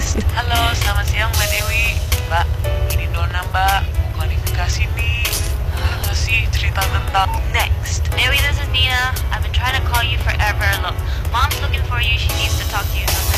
Halo, selamat siang Mbak Dewi. Mbak, ini Dona Mbak, mau klarifikasi nih. Apa sih cerita tentang Next. Dewi, this is Nina. I've been trying to call you forever. Look, Mom's looking for you. She needs to talk to you.